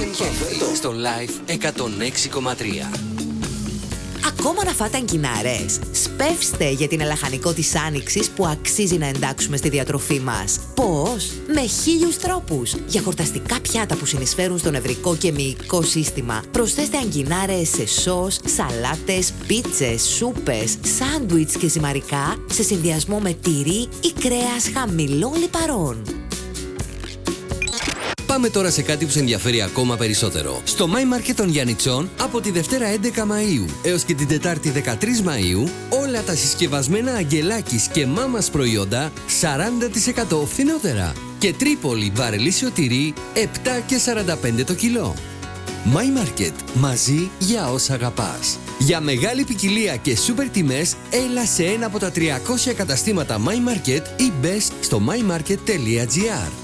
ενδιαφέρει στο Live 106,3. Ακόμα να φάτε αγκινάρες? Σπεύστε για την ελαχανικό της Άνοιξης που αξίζει να εντάξουμε στη διατροφή μας. Πώς? Με 1000 τρόπους. Για χορταστικά πιάτα που συνεισφέρουν στο νευρικό και μυϊκό σύστημα, προσθέστε αγκινάρες σε σος, σαλάτες, πίτσες, σούπες, σάντουιτς και ζυμαρικά σε συνδυασμό με τυρί ή κρέας χαμηλών λιπαρών. Πάμε τώρα σε κάτι που σε ενδιαφέρει ακόμα περισσότερο. Στο My Market των Γιαννιτσών από τη Δευτέρα 11 Μαΐου έως και την Τετάρτη 13 Μαΐου όλα τα συσκευασμένα Αγγελάκης και Μάμας προϊόντα 40% φθηνότερα. Και Τρίπολη βαρελίσιο τυρί 7 και 45 το κιλό. My Market. Μαζί για όσα αγαπάς. Για μεγάλη ποικιλία και σούπερ τιμές, έλα σε ένα από τα 300 καταστήματα My Market ή μπες στο mymarket.gr.